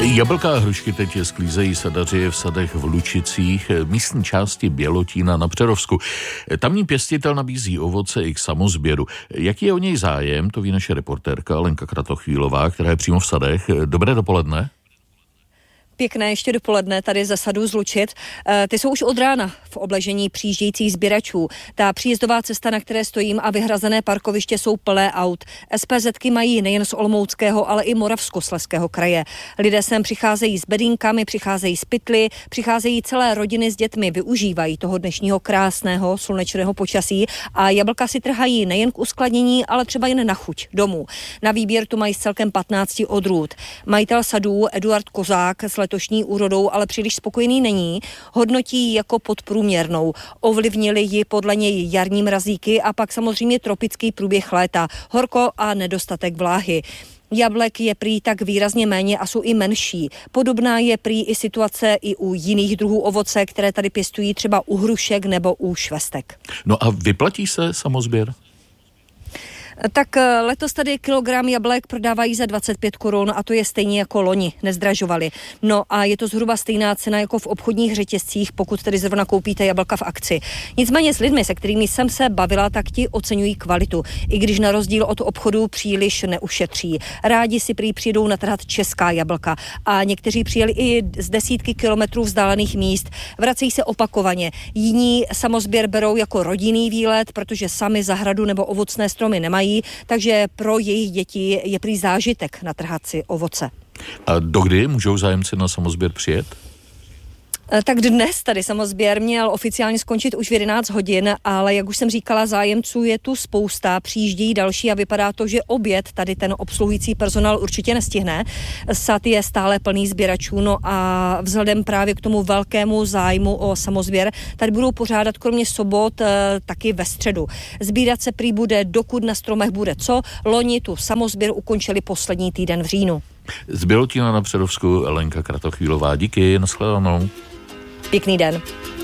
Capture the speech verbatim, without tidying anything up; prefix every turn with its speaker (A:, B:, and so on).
A: Jablka a hrušky teď sklízejí sadaři v sadech v Lučicích, místní části Bělotína na Přerovsku. Tamní pěstitel nabízí ovoce i k samozběru. Jaký je o něj zájem, to ví naše reportérka Lenka Kratochvílová, která je přímo v sadech. Dobré dopoledne.
B: Pěkné ještě dopoledne tady ze sadu z Lučic. E, ty jsou už od rána v obležení přijíždějících sběračů. Ta příjezdová cesta, na které stojím, a vyhrazené parkoviště jsou plné aut. SPZky mají nejen z Olomouckého, ale i Moravskoslezského kraje. Lidé sem přicházejí s bedínkami, přicházejí z pytly, přicházejí celé rodiny s dětmi, využívají toho dnešního krásného slunečného počasí a jablka si trhají nejen k uskladnění, ale třeba jen na chuť domů. Na výběr tu mají celkem patnáct odrůd. Majitel sadů Eduard Kozák s letošní úrodou ale příliš spokojený není, hodnotí ji jako podprůměrnou. Ovlivnili ji podle něj jarní mrazíky a pak samozřejmě tropický průběh léta, horko a nedostatek vláhy. Jablek je prý tak výrazně méně a jsou i menší. Podobná je prý i situace i u jiných druhů ovoce, které tady pěstují třeba u hrušek nebo u švestek.
A: No a vyplatí se samozběr?
B: Tak letos tady kilogram jablek prodávají za dvacet pět korun a to je stejně jako loni, nezdražovali. No a je to zhruba stejná cena jako v obchodních řetězcích, pokud tedy zrovna koupíte jablka v akci. Nicméně s lidmi, se kterými jsem se bavila, tak ti oceňují kvalitu, i když na rozdíl od obchodu příliš neušetří. Rádi si prý přijdou natrhat česká jablka a někteří přijeli i z desítky kilometrů vzdálených míst. Vracejí se opakovaně. Jiní samozběr berou jako rodinný výlet, protože sami zahradu nebo ovocné stromy nemají, takže pro jejich děti je prý zážitek natrhat si ovoce.
A: A dokdy můžou zájemci na samozběr přijet?
B: Tak dnes tady samozběr měl oficiálně skončit už v jedenáct hodin, ale jak už jsem říkala, zájemců je tu spousta, přijíždějí další a vypadá to, že oběd tady ten obsluhující personál určitě nestihne. Sad je stále plný sběračů, no a vzhledem právě k tomu velkému zájmu o samozběr, tady budou pořádat kromě sobot taky ve středu. Sbírat se prý bude, dokud na stromech bude co. Loni tu samozběr ukončili poslední týden v říjnu.
A: Z Bělotína na Přerovsku Lenka Kratochvílová. Díky, nashledanou.
B: Pěkný den.